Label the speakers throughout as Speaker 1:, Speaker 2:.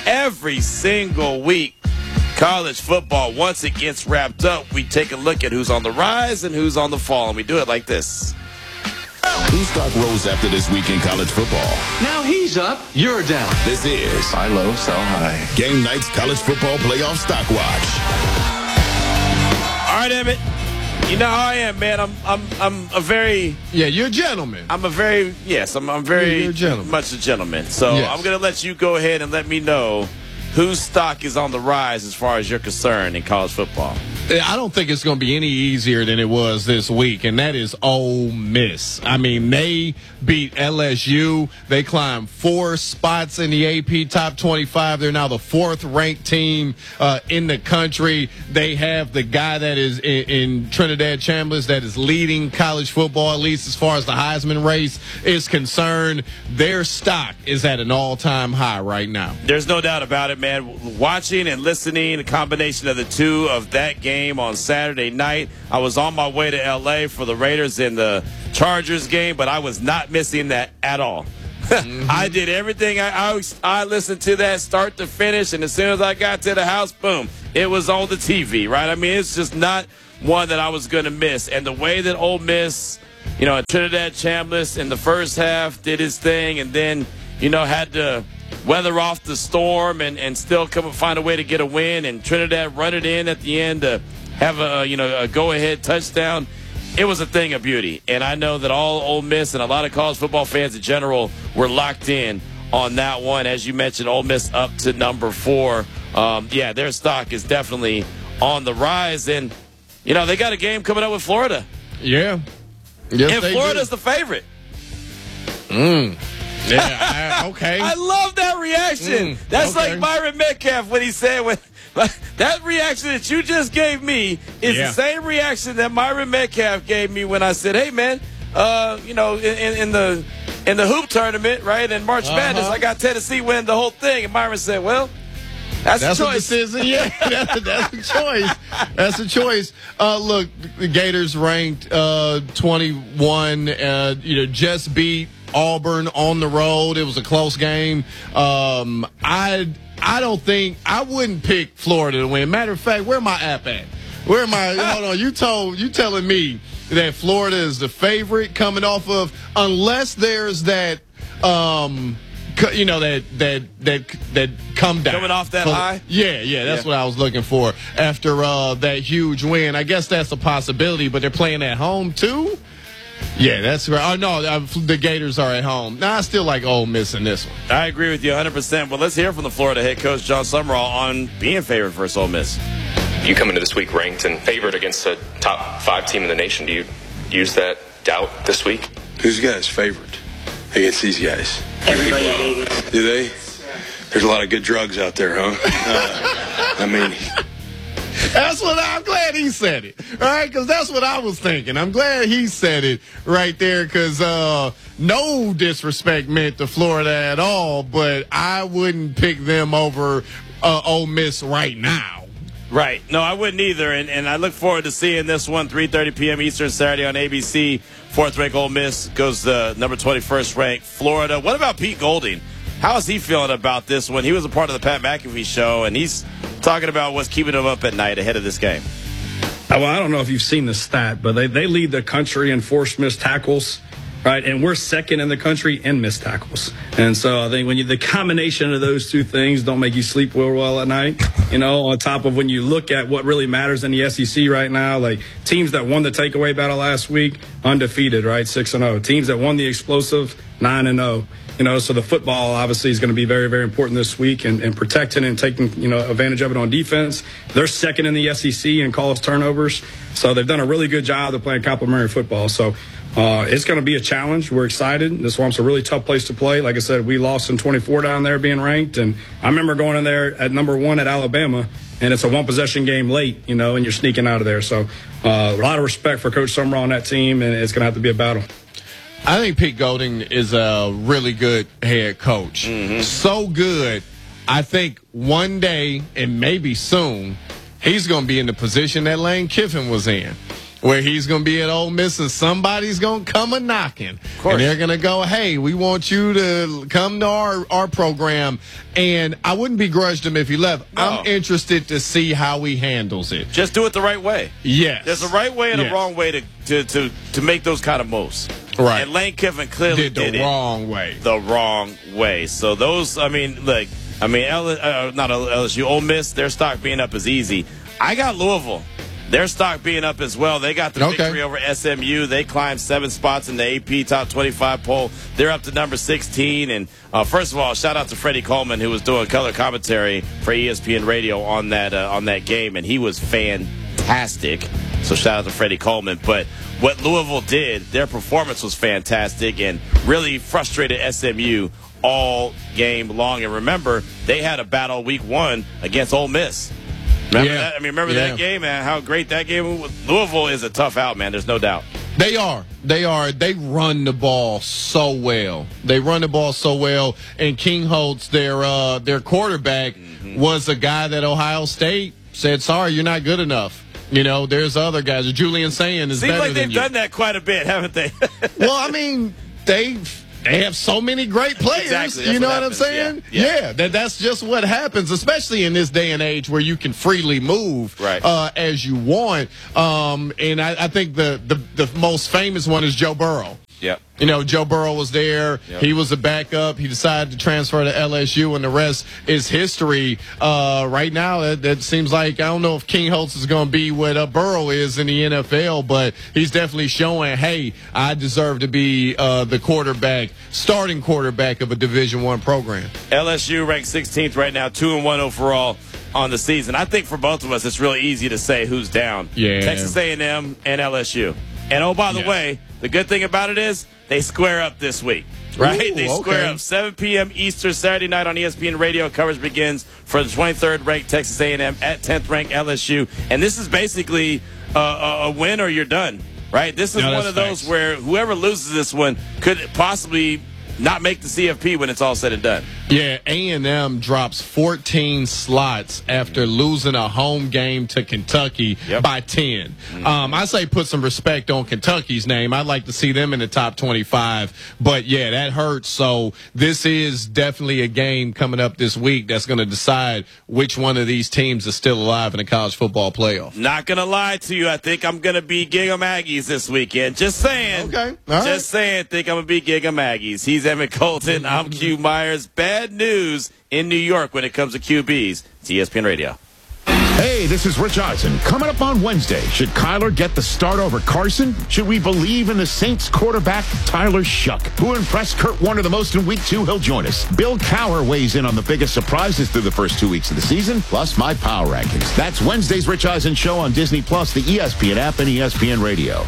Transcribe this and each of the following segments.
Speaker 1: every single week, college football, once it gets wrapped up, we take a look at who's on the rise and who's on the fall, and we do it like this.
Speaker 2: Whose stock rose after this week in college football?
Speaker 3: Now he's up, you're down.
Speaker 2: This is
Speaker 3: Buy low, sell high.
Speaker 2: Game Night's College Football Playoff Stock Watch.
Speaker 1: All right, Emmett. You know how I am, man. I'm a very
Speaker 4: you're a gentleman.
Speaker 1: I'm very
Speaker 4: you're a gentleman.
Speaker 1: much a gentleman. So
Speaker 4: yes.
Speaker 1: I'm gonna let you go ahead and let me know whose stock is on the rise as far as you're concerned in college football.
Speaker 4: I don't think it's going to be any easier than it was this week, and that is Ole Miss. I mean, they beat LSU. They climbed 4 spots in the AP Top 25. They're now the 4th-ranked team in the country. They have the guy that is in Trinidad Chambers that is leading college football, at least as far as the Heisman race is concerned. Their stock is at an all-time high right now.
Speaker 1: There's no doubt about it, man. Watching and listening, a combination of the two of that game on Saturday night. I was on my way to L.A. for the Raiders and the Chargers game, but I was not missing that at all. I did everything. I listened to that start to finish, and as soon as I got to the house, boom, it was on the TV, right? I mean, it's just not one that I was going to miss. And the way that Ole Miss, Trinidad Chambliss in the first half did his thing and then, had to weather off the storm and still come and find a way to get a win, and Trinidad run it in at the end to have a go-ahead touchdown. It was a thing of beauty, and I know that all Ole Miss and a lot of college football fans in general were locked in on that one. As you mentioned, Ole Miss up to number 4. Their stock is definitely on the rise, and they got a game coming up with Florida.
Speaker 4: Yeah,
Speaker 1: and Florida's the favorite.
Speaker 4: Yeah, okay.
Speaker 1: I love that reaction. That's
Speaker 4: okay.
Speaker 1: like Myron Metcalf when he said, that reaction that you just gave me is the same reaction that Myron Metcalf gave me when I said, hey, man, in the hoop tournament, right, in March Madness, I got Tennessee win the whole thing. And Myron said, well, that's a choice.
Speaker 4: Decision. Yeah, that's a choice. That's a choice. Look, the Gators ranked 21, just beat Auburn on the road. It was a close game. I wouldn't pick Florida to win. Matter of fact, where my app at? Where am I? Hold on. You telling me that Florida is the favorite coming off of, unless there's that that come down.
Speaker 1: Coming off that high?
Speaker 4: Yeah, that's what I was looking for after that huge win. I guess that's a possibility, but they're playing at home too? Yeah, that's right. Oh, no, the Gators are at home. Now, I still like Ole Miss in this one.
Speaker 1: I agree with you 100%. Well, let's hear from the Florida head coach, John Summerall, on being favored versus Ole Miss.
Speaker 5: You come into this week ranked and favored against a top 5 team in the nation. Do you use that doubt this week?
Speaker 6: Who's guys favored against these guys?
Speaker 7: Everybody at Vegas.
Speaker 6: Do they? There's a lot of good drugs out there, huh?
Speaker 4: I'm glad he said it, all right? Because that's what I was thinking. I'm glad he said it right there because no disrespect meant to Florida at all, but I wouldn't pick them over Ole Miss right now.
Speaker 1: Right. No, I wouldn't either, and I look forward to seeing this one, 3:30 p.m. Eastern, Saturday on ABC. 4th-ranked Ole Miss goes to number 21st ranked Florida. What about Pete Golding? How is he feeling about this one? He was a part of the Pat McAfee show, and he's talking about what's keeping him up at night ahead of this game.
Speaker 8: Well, I don't know if you've seen the stat, but they lead the country in forced missed tackles, right? And we're second in the country in missed tackles. And so I think the combination of those two things don't make you sleep well at night, on top of when you look at what really matters in the SEC right now, like teams that won the takeaway battle last week, undefeated, right? 6-0. Teams that won the explosive, 9-0. So the football obviously is going to be very, very important this week and protecting and taking, advantage of it on defense. They're second in the SEC in calls turnovers. So they've done a really good job of playing complementary football. So it's going to be a challenge. We're excited. This one's a really tough place to play. Like I said, we lost in 24 down there being ranked. And I remember going in there at number 1 at Alabama, and it's a one-possession game late, and you're sneaking out of there. So a lot of respect for Coach Summerall on that team, and it's going to have to be a battle.
Speaker 4: I think Pete Golding is a really good head coach. So good, I think one day, and maybe soon, he's going to be in the position that Lane Kiffin was in. where he's going to be at Ole Miss and somebody's going to come a-knocking. And they're going to go, hey, we want you to come to our program. And I wouldn't begrudge him if he left. No. I'm interested to see how he handles it.
Speaker 1: Just do it the right way.
Speaker 4: Yes.
Speaker 1: There's a right way and a wrong way to make those kind of moves.
Speaker 4: Right.
Speaker 1: And Lane Kiffin clearly
Speaker 4: did the wrong way.
Speaker 1: The wrong way. So those, not LSU, Ole Miss, their stock being up is easy. I got Louisville. Their stock being up as well. They got the victory over SMU. They climbed 7 spots in the AP Top 25 poll. They're up to number 16. And first of all, shout out to Freddie Coleman, who was doing color commentary for ESPN Radio on that game, and he was fantastic. So shout out to Freddie Coleman. But what Louisville did, their performance was fantastic and really frustrated SMU all game long. And remember, they had a battle week 1 against Ole Miss. Remember that? Remember that game, man? How great that game was. Louisville is a tough out, man. There's no doubt.
Speaker 4: They are. They run the ball so well. And King Holtz, their quarterback, was a guy that Ohio State said, sorry, you're not good enough. You know, there's other guys. Julian Saying is better than you.
Speaker 1: Seems like they've done that quite a bit, haven't they?
Speaker 4: Well, they have so many great players.
Speaker 1: Exactly.
Speaker 4: You know what I'm saying? Yeah. That's just what happens, especially in this day and age where you can freely move as you want. And I think the most famous one is Joe Burrow.
Speaker 1: Yeah.
Speaker 4: You know, Joe Burrow was there. Yep. He was a backup. He decided to transfer to LSU, and the rest is history. Right now, that seems like, I don't know if King Holtz is going to be what Burrow is in the NFL, but he's definitely showing, hey, I deserve to be the starting quarterback of a Division I program.
Speaker 1: LSU ranked 16th right now, 2-1 overall on the season. I think for both of us, it's really easy to say who's down.
Speaker 4: Yeah.
Speaker 1: Texas A&M and LSU. And, oh, by the way, the good thing about it is they square up this week, right?
Speaker 4: Ooh,
Speaker 1: they square up 7 p.m. Eastern Saturday night on ESPN Radio. Coverage begins for the 23rd ranked Texas A&M at 10th ranked LSU. And this is basically a win or you're done, right? This is one of those where whoever loses this one could possibly not make the CFP when it's all said and done.
Speaker 4: Yeah, A&M drops 14 slots after losing a home game to Kentucky by 10. I say put some respect on Kentucky's name. I'd like to see them in the top 25. But, yeah, that hurts. So this is definitely a game coming up this week that's going to decide which one of these teams is still alive in the college football playoff.
Speaker 1: Not going to lie to you. I think I'm going to be Gig 'em Aggies this weekend. Just saying.
Speaker 4: Okay. All right.
Speaker 1: Just saying. Think I'm going to be Gig 'em Aggies. He's Evan Colton. I'm Q Myers. Bad news in New York when it comes to QBs. It's ESPN Radio.
Speaker 2: Hey, this is Rich Eisen. Coming up on Wednesday, should Kyler get the start over Carson? Should we believe in the Saints quarterback, Tyler Shuck? Who impressed Kurt Warner the most in Week 2? He'll join us. Bill Cowher weighs in on the biggest surprises through the first 2 weeks of the season, plus my power rankings. That's Wednesday's Rich Eisen Show on Disney+, the ESPN app, and ESPN Radio.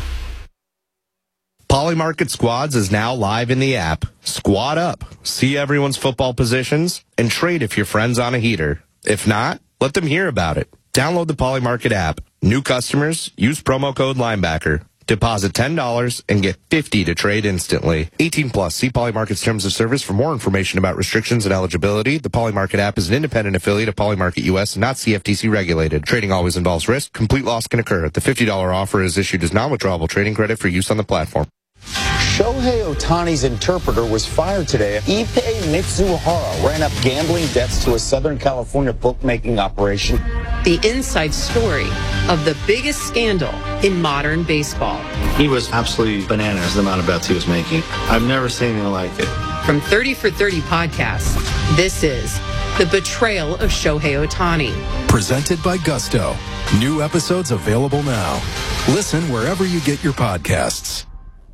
Speaker 7: Polymarket Squads is now live in the app. Squad up, see everyone's football positions, and trade if your friend's on a heater. If not, let them hear about it. Download the Polymarket app. New customers, use promo code Linebacker. Deposit $10 and get $50 to trade instantly. 18 plus. See Polymarket's terms of service for more information about restrictions and eligibility. The Polymarket app is an independent affiliate of Polymarket US and not CFTC regulated. Trading always involves risk. Complete loss can occur. The $50 offer is issued as non-withdrawable trading credit for use on the platform.
Speaker 9: Shohei Ohtani's interpreter was fired today. Ippei Mitsuhara ran up gambling debts to a Southern California bookmaking operation.
Speaker 10: The inside story of the biggest scandal in modern baseball.
Speaker 3: He was absolutely bananas, the amount of bets he was making. I've never seen anything like it.
Speaker 10: From 30 for 30 podcasts, this is The Betrayal of Shohei Ohtani.
Speaker 11: Presented by Gusto. New episodes available now. Listen wherever you get your podcasts.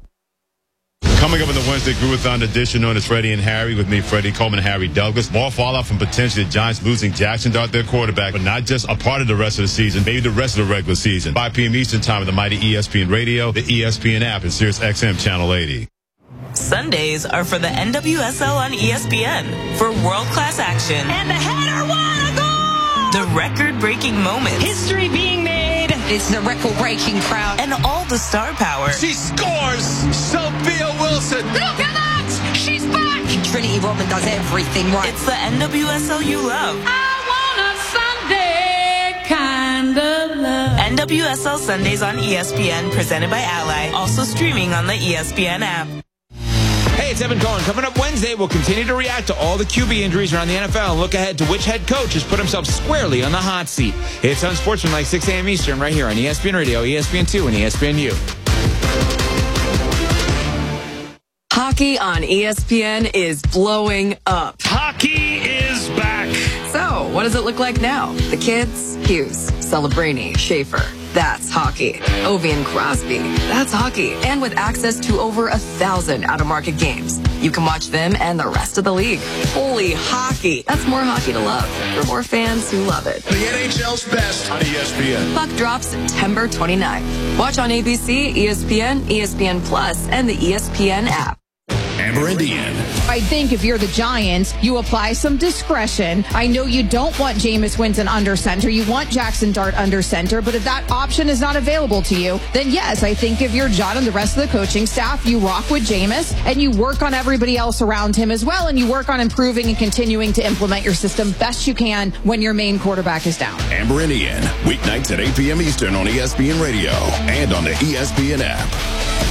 Speaker 12: Coming up in the Wednesday Groovathon edition known as Freddie and Harry, with me, Freddie Coleman and Harry Douglas. More fallout from potentially the Giants losing Jackson Dart, their quarterback, but not just a part of the rest of the season, maybe the rest of the regular season. 5 p.m. Eastern Time on the mighty ESPN Radio, the ESPN app, and Sirius XM Channel 80.
Speaker 13: Sundays are for the NWSL on ESPN for world-class action.
Speaker 14: And the header, what a goal!
Speaker 13: The record-breaking moments.
Speaker 14: History being made. It's the record-breaking crowd.
Speaker 13: And all the star power.
Speaker 15: She scores! Sophia Wilson!
Speaker 14: Look at that! She's back!
Speaker 16: Trinity Rodman does everything right.
Speaker 13: It's the NWSL you love.
Speaker 14: I want a Sunday kind of love.
Speaker 13: NWSL Sundays on ESPN, presented by Ally, also streaming on the ESPN app.
Speaker 17: Hey, it's Evan Cohen. Coming up Wednesday, we'll continue to react to all the QB injuries around the NFL and look ahead to which head coach has put himself squarely on the hot seat. It's Unsportsmanlike 6 a.m. Eastern right here on ESPN Radio, ESPN2, and ESPNU.
Speaker 18: Hockey on ESPN is blowing up.
Speaker 19: Hockey is back.
Speaker 18: So, what does it look like now? The kids? Hughes, Celebrini, Schaefer. That's hockey. Ovi and Crosby. That's hockey. And with access to over 1,000 out-of-market games, you can watch them and the rest of the league. Holy hockey. That's more hockey to love for more fans who love it.
Speaker 19: The NHL's best on ESPN.
Speaker 18: Puck drops September 29th. Watch on ABC, ESPN, ESPN Plus, and the ESPN app.
Speaker 2: Amber Indian.
Speaker 20: I think if you're the Giants, you apply some discretion. I know you don't want Jameis Winston under center. You want Jackson Dart under center. But if that option is not available to you, then yes, I think if you're John and the rest of the coaching staff, you rock with Jameis and you work on everybody else around him as well. And you work on improving and continuing to implement your system best you can when your main quarterback is down.
Speaker 2: Amber Indian. Weeknights at 8 p.m. Eastern on ESPN Radio and on the ESPN app.